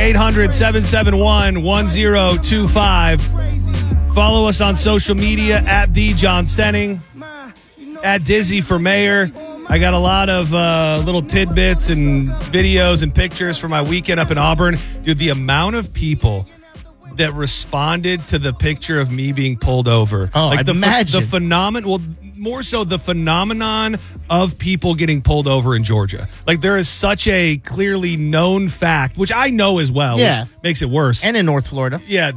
1-800-771-1025. Follow us on social media at The John Senning, at Dizzy for Mayor. I got a lot of little tidbits and videos and pictures from my weekend up in Auburn. Dude, the amount of people that responded to the picture of me being pulled over. Oh, like imagine. The phenomenon, well, more so the phenomenon of people getting pulled over in Georgia. Like, there is such a clearly known fact, which I know as well, which makes it worse. And in North Florida. Yeah,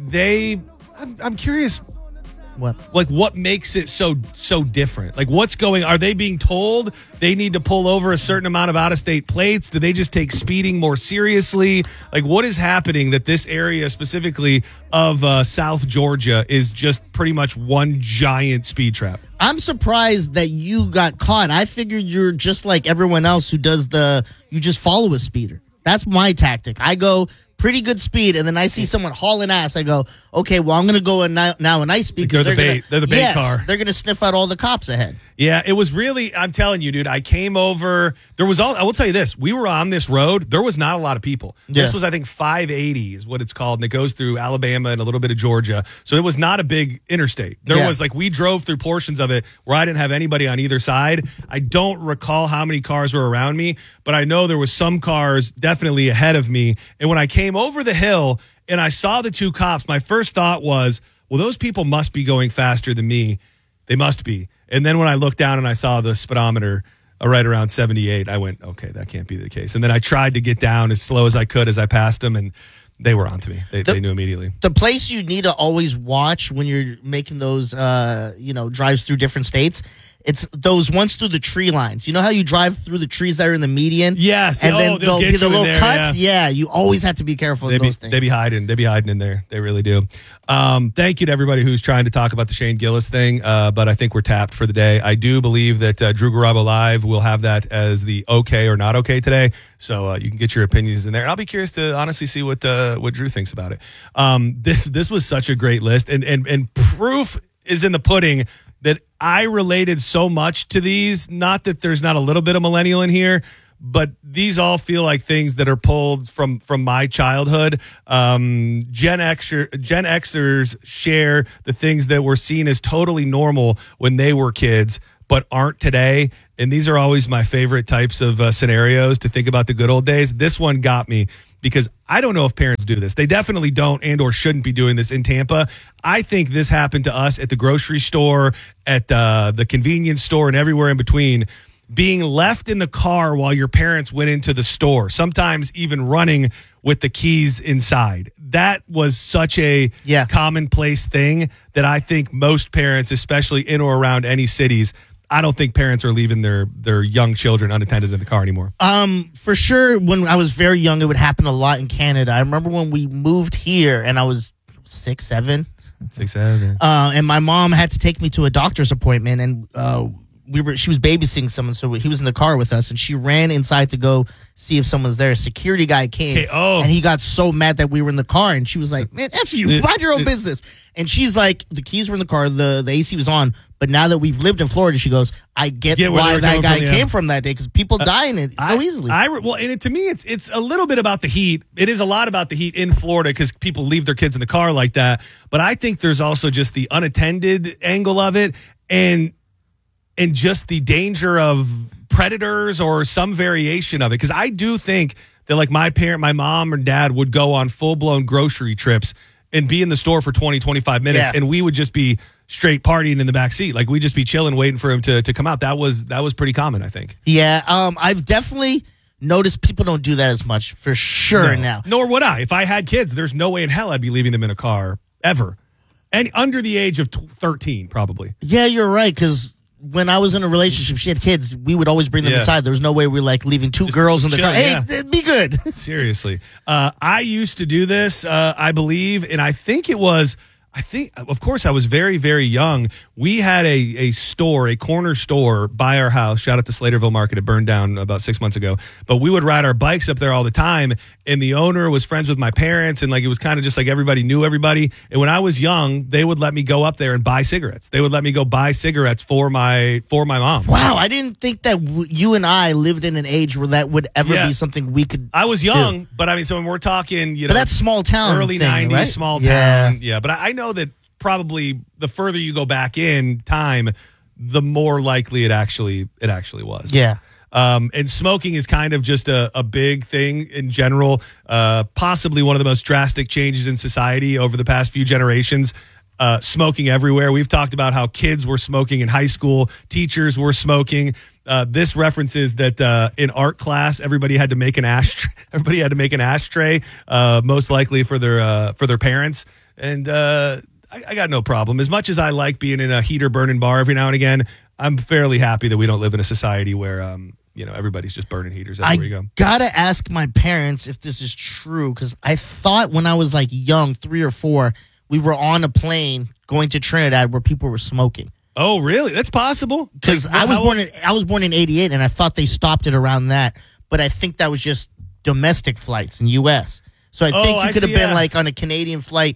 I'm curious. What? Like, what makes it so different? Like, what's going? Are they being told they need to pull over a certain amount of out-of-state plates? Do they just take speeding more seriously? Like, what is happening that this area specifically of South Georgia is just pretty much one giant speed trap? I'm surprised that you got caught. I figured you're just like everyone else who does you just follow a speeder. That's my tactic. I go pretty good speed, and then I see someone hauling ass. I go, okay, well, I'm going to go now a nice speed. They're the bait car. They're going to sniff out all the cops ahead. Yeah, it was really, I'm telling you, dude, I came over. I will tell you this. We were on this road. There was not a lot of people. Yeah. This was, I think, 580 is what it's called, and it goes through Alabama and a little bit of Georgia. So it was not a big interstate. There was, we drove through portions of it where I didn't have anybody on either side. I don't recall how many cars were around me, but I know there was some cars definitely ahead of me. And when I came over the hill and I saw the two cops, my first thought was, well, those people must be going faster than me. They must be. And then when I looked down and I saw the speedometer right around 78, I went, okay, that can't be the case. And then I tried to get down as slow as I could as I passed them, and they were on to me. They knew immediately. The place you need to always watch when you're making those, drives through different states, it's those ones through the tree lines. You know how you drive through the trees that are in the median? Yes. And then they'll be get the you in little there, cuts. Yeah, you always have to be careful in those things. They be hiding in there. They really do. Thank you to everybody who's trying to talk about the Shane Gillis thing, but I think we're tapped for the day. I do believe that Drew Garabo Live will have that as the okay or not okay today, so you can get your opinions in there. And I'll be curious to honestly see what Drew thinks about it. This was such a great list, and proof is in the pudding that I related so much to these. Not that there's not a little bit of millennial in here, but these all feel like things that are pulled from my childhood. Gen Xers share the things that were seen as totally normal when they were kids, but aren't today. And these are always my favorite types of scenarios to think about the good old days. This one got me because I don't know if parents do this. They definitely don't and or shouldn't be doing this in Tampa. I think this happened to us at the grocery store, at the convenience store, and everywhere in between. Being left in the car while your parents went into the store, sometimes even running with the keys inside. That was such a commonplace thing that I think most parents, especially in or around any cities, I don't think parents are leaving their young children unattended in the car anymore. For sure, when I was very young, it would happen a lot in Canada. I remember when we moved here and I was 6, 7. 6, 7. And my mom had to take me to a doctor's appointment, and she was babysitting someone, so he was in the car with us, and she ran inside to go see if someone's there. A security guy came, and he got so mad that we were in the car, and she was like, man, F you, mind your own business. And she's like, the keys were in the car, the AC was on, but now that we've lived in Florida, she goes, I get why that guy came from that day, because people die in it so easily. To me, it's a little bit about the heat. It is a lot about the heat in Florida because people leave their kids in the car like that. But I think there's also just the unattended angle of it, and just the danger of predators or some variation of it. Because I do think that like my mom or dad would go on full-blown grocery trips and be in the store for 20, 25 minutes, and we would just be straight partying in the back seat. Like, we'd just be chilling, waiting for him to come out. That was pretty common, I think. Yeah, I've definitely noticed people don't do that as much, for sure now. Nor would I. If I had kids, there's no way in hell I'd be leaving them in a car, ever. And under the age of 13, probably. Yeah, you're right, because when I was in a relationship, she had kids, we would always bring them inside. There was no way we were like leaving two girls in the car. Hey, be good. Seriously. I used to do this, I believe, and I think it was I think, of course, I was very, very young. We had a store, a corner store by our house. Shout out to Slaterville Market. It burned down about 6 months ago. But we would ride our bikes up there all the time. And the owner was friends with my parents. And like it was kind of just like everybody knew everybody. And when I was young, they would let me go up there and buy cigarettes. They would let me go buy cigarettes for my mom. Wow, I didn't think that you and I lived in an age where that would ever be something we could I was young, but I mean, so when we're talking, but that's small town early thing, 90s, right? small town. Yeah, but I know that probably the further you go back in time, the more likely it actually was. Yeah. And smoking is kind of just a big thing in general, possibly one of the most drastic changes in society over the past few generations. Smoking everywhere. We've talked about how kids were smoking in high school, teachers were smoking. This references that in art class, everybody had to make an ashtray. Everybody had to make an ashtray, most likely for their parents. And I got no problem. As much as I like being in a heater burning bar every now and again, I'm fairly happy that we don't live in a society where everybody's just burning heaters everywhere you go. Gotta ask my parents if this is true, because I thought when I was like young, 3 or 4, we were on a plane going to Trinidad where people were smoking. Oh, really? That's possible. Because I was born in '88, and I thought they stopped it around that. But I think that was just domestic flights in U.S. So I think you could have been like on a Canadian flight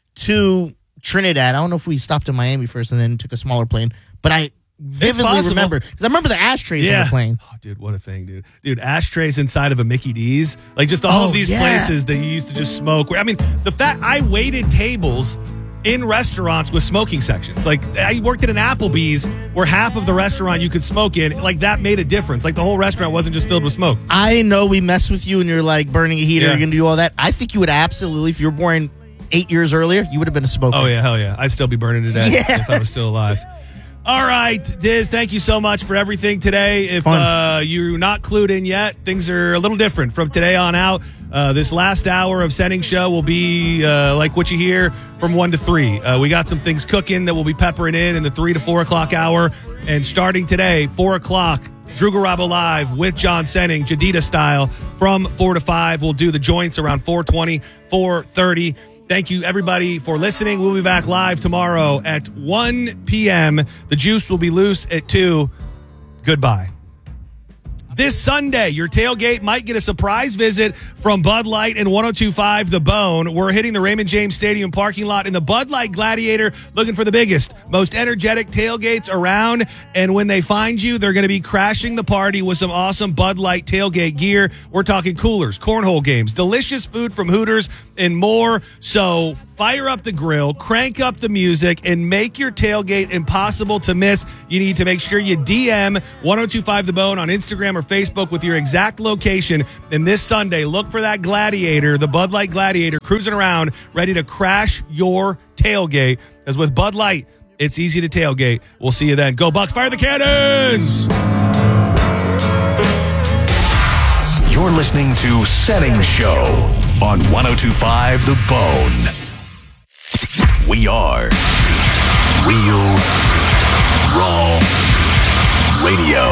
to Trinidad. I don't know if we stopped in Miami first and then took a smaller plane. But I vividly remember, because I remember the ashtrays on the plane. Oh, dude, what a thing, dude. Dude, ashtrays inside of a Mickey D's. Like just all of these places that you used to just smoke. I mean, the fact I waited tables in restaurants with smoking sections. Like I worked at an Applebee's where half of the restaurant you could smoke in. Like that made a difference. Like the whole restaurant wasn't just filled with smoke. I know we mess with you and you're like burning a heater. You're going to do all that. I think you would absolutely, if you were born 8 years earlier, you would have been a smoker. Oh yeah, hell yeah. I'd still be burning to death if I was still alive. All right, Diz, thank you so much for everything today. If you're not clued in yet, things are a little different from today on out. This last hour of Setting Show will be like what you hear from 1 to 3. We got some things cooking that we'll be peppering in the 3 to 4 o'clock hour. And starting today, 4 o'clock, Drew Garabo Live with John Senning, Jadida style, from 4 to 5. We'll do the joints around 4:20, 4:30. Thank you, everybody, for listening. We'll be back live tomorrow at 1 p.m. The juice will be loose at 2. Goodbye. This Sunday, your tailgate might get a surprise visit from Bud Light and 102.5 The Bone. We're hitting the Raymond James Stadium parking lot in the Bud Light Gladiator, looking for the biggest, most energetic tailgates around. And when they find you, they're going to be crashing the party with some awesome Bud Light tailgate gear. We're talking coolers, cornhole games, delicious food from Hooters, and more. So fire up the grill, crank up the music, and make your tailgate impossible to miss. You need to make sure you DM 102.5 The Bone on Instagram or Facebook with your exact location. And this Sunday, look for that Gladiator, the Bud Light Gladiator, cruising around, ready to crash your tailgate. Because with Bud Light, it's easy to tailgate. We'll see you then. Go Bucks, fire the cannons! You're listening to Setting Show on 102.5 The Bone. We are Real Raw Radio.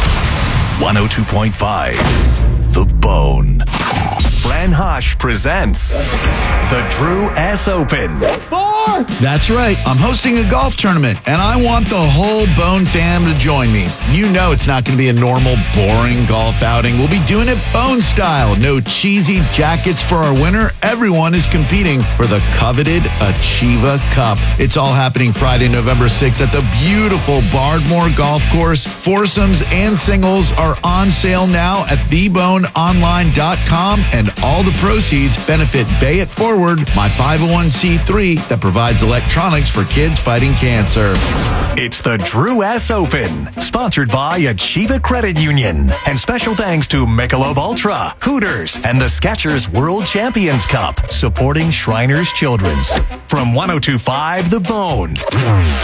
102.5 The Bone. Fran Hosh presents the Drew S. Open. That's right. I'm hosting a golf tournament, and I want the whole Bone fam to join me. You know it's not going to be a normal, boring golf outing. We'll be doing it Bone style. No cheesy jackets for our winner. Everyone is competing for the coveted Achieva Cup. It's all happening Friday, November 6th at the beautiful Bardmore Golf Course. Foursomes and singles are on sale now at theboneonline.com, and all the proceeds benefit Bay It Forward, my 501c3 that provides electronics for kids fighting cancer. It's the Drew S. Open, sponsored by Achieva Credit Union. And special thanks to Michelob Ultra, Hooters, and the Skechers World Champions Cup, supporting Shriners Children's. From 102.5 The Bone.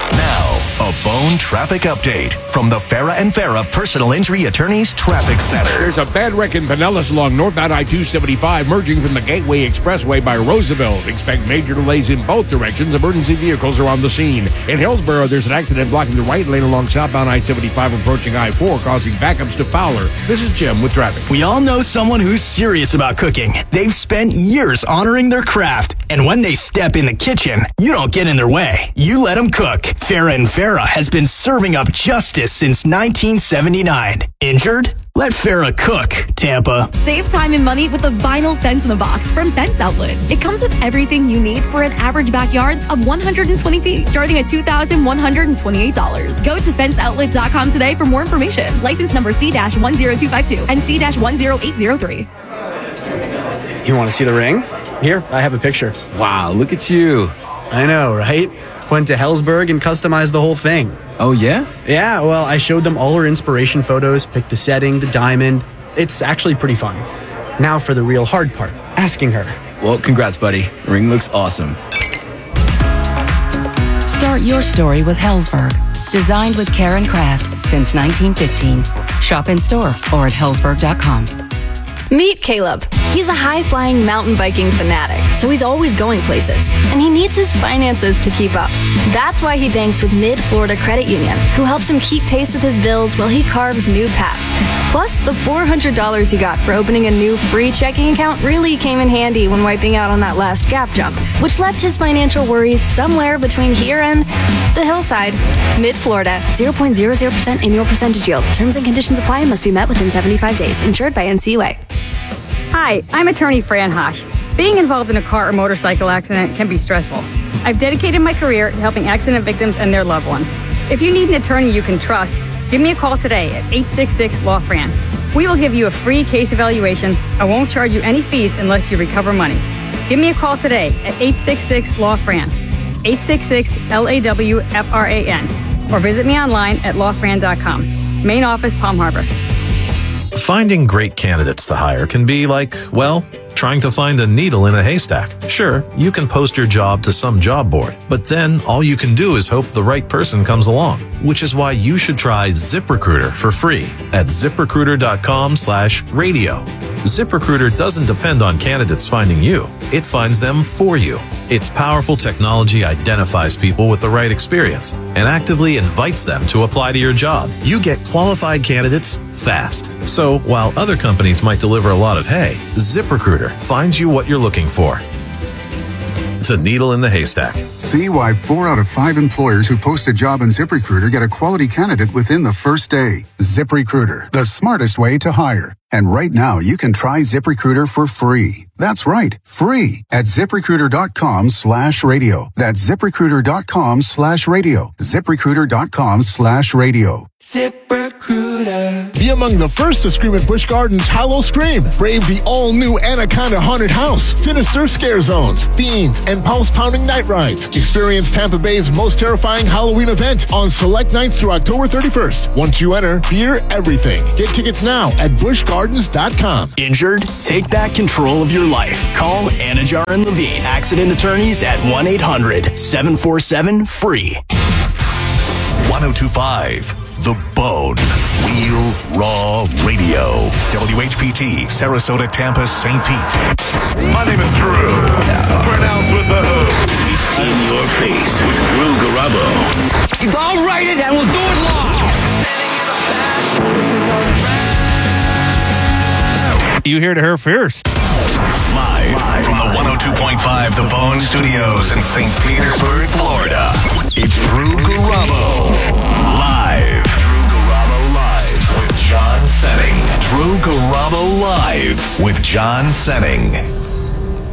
Now, a Bone traffic update from the Farah and Farah Personal Injury Attorneys Traffic Center. There's a bad wreck in Pinellas along northbound I-275 merging from the Gateway Expressway by Roosevelt. Expect major delays in both directions. Emergency vehicles are on the scene. In Hillsborough, there's an accident blocking the right lane along southbound I-75 approaching I-4, causing backups to Fowler. This is Jim with traffic. We all know someone who's serious about cooking. They've spent years honoring their craft, and when they step in the kitchen, you don't get in their way. You let them cook. Farah and Farah has been serving up justice since 1979. Injured? Let Farah cook, Tampa. Save time and money with the vinyl fence in the box from Fence Outlets. It comes with everything you need for an average backyard of 120 feet, starting at $2,128. Go to fenceoutlet.com today for more information. License number C-10252 and C-10803. You want to see the ring? Here, I have a picture. Wow, look at you. I know, right? Went to Hellsberg and customized the whole thing. Oh, yeah? Yeah, well, I showed them all her inspiration photos, picked the setting, the diamond. It's actually pretty fun. Now for the real hard part, asking her. Well, congrats, buddy. The ring looks awesome. Start your story with Hellsberg. Designed with care and craft since 1915. Shop in store or at hellsberg.com. Meet Caleb. He's a high-flying mountain biking fanatic, so he's always going places, and he needs his finances to keep up. That's why he banks with Mid-Florida Credit Union, who helps him keep pace with his bills while he carves new paths. Plus, the $400 he got for opening a new free checking account really came in handy when wiping out on that last gap jump, which left his financial worries somewhere between here and the hillside. Mid-Florida, 0.00% annual percentage yield. Terms and conditions apply and must be met within 75 days. Insured by NCUA. Hi, I'm attorney Fran Hosh. Being involved in a car or motorcycle accident can be stressful. I've dedicated my career to helping accident victims and their loved ones. If you need an attorney you can trust, give me a call today at 866-LAW-FRAN. We will give you a free case evaluation and won't charge you any fees unless you recover money. Give me a call today at 866-LAW-FRAN, 866-LAWFRAN, or visit me online at lawfran.com. Main office, Palm Harbor. Finding great candidates to hire can be like, well, trying to find a needle in a haystack. Sure, you can post your job to some job board, but then all you can do is hope the right person comes along, which is why you should try ZipRecruiter for free at ZipRecruiter.com/radio. ZipRecruiter doesn't depend on candidates finding you. It finds them for you. Its powerful technology identifies people with the right experience and actively invites them to apply to your job. You get qualified candidates fast. So while other companies might deliver a lot of hay, ZipRecruiter finds you what you're looking for. The needle in the haystack. See why 4 out of 5 employers who post a job on ZipRecruiter get a quality candidate within the first day. ZipRecruiter, the smartest way to hire. And right now, you can try ZipRecruiter for free. That's right, free at ZipRecruiter.com/radio. That's ZipRecruiter.com/radio. ZipRecruiter.com/radio. ZipRecruiter. Be among the first to scream at Busch Gardens Hallow Scream. Brave the all-new Anaconda Haunted House, sinister scare zones, fiends, and pulse-pounding night rides. Experience Tampa Bay's most terrifying Halloween event on select nights through October 31st. Once you enter, hear everything. Get tickets now at BuschGardens.com. Injured? Take back control of your life. Call Anajar and Levine Accident Attorneys at 1-800-747-FREE. 1025 The Bone. Real Raw Radio. WHPT, Sarasota, Tampa, St. Pete. My name is Drew. Pronounced with the hood. It's in your face with Drew Garabo. I'll write it and we'll do it live. You hear to her first. Live from the 102.5 The Bone Studios in St. Petersburg, Florida. It's Drew Garabo. Live. Drew Garabo Live with John Senning. Drew Garabo Live with John Senning.